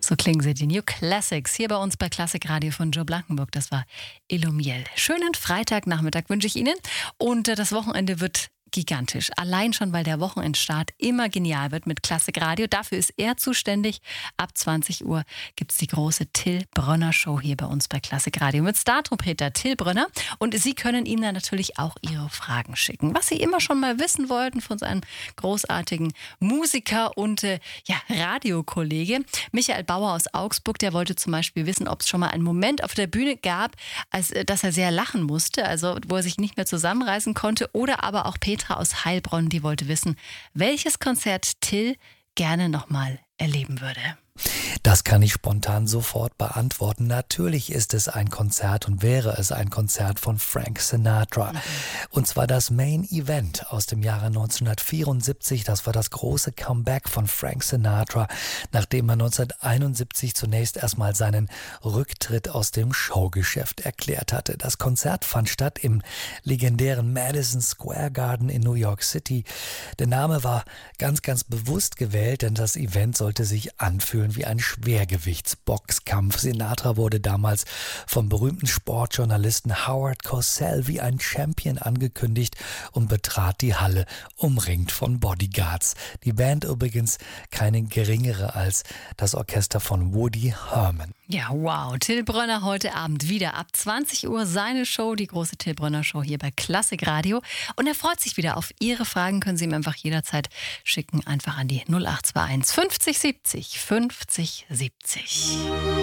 So klingen sie, die New Classics, hier bei uns bei Klassik Radio von Joe Blankenburg. Das war Elumiel. Schönen Freitagnachmittag wünsche ich Ihnen. Und das Wochenende wird gigantisch. Allein schon, weil der Wochenendstart immer genial wird mit Klassik Radio. Dafür ist er zuständig. Ab 20 Uhr gibt es die große Till Brönner Show hier bei uns bei Klassik Radio mit Star-Trompeter Till Brönner. Und Sie können ihm dann natürlich auch Ihre Fragen schicken. Was Sie immer schon mal wissen wollten von seinem großartigen Musiker und Radiokollege Michael Bauer aus Augsburg. Der wollte zum Beispiel wissen, ob es schon mal einen Moment auf der Bühne gab, dass er sehr lachen musste, also wo er sich nicht mehr zusammenreißen konnte. Oder aber auch Petra aus Heilbronn, die wollte wissen, welches Konzert Till gerne nochmal erleben würde. Das kann ich spontan sofort beantworten. Natürlich ist es ein Konzert und wäre es ein Konzert von Frank Sinatra. Und zwar das Main Event aus dem Jahre 1974. Das war das große Comeback von Frank Sinatra, nachdem er 1971 zunächst erstmal seinen Rücktritt aus dem Showgeschäft erklärt hatte. Das Konzert fand statt im legendären Madison Square Garden in New York City. Der Name war ganz, ganz bewusst gewählt, denn das Event sollte sich anfühlen wie ein Schwergewichtsboxkampf. Sinatra wurde damals vom berühmten Sportjournalisten Howard Cosell wie ein Champion angekündigt und betrat die Halle, umringt von Bodyguards. Die Band übrigens keine geringere als das Orchester von Woody Herman. Ja, wow. Till Brönner heute Abend wieder ab 20 Uhr seine Show, die große Till Brönner Show hier bei Klassik Radio. Und er freut sich wieder auf Ihre Fragen, können Sie ihm einfach jederzeit schicken, einfach an die 0821 50 70 50 70.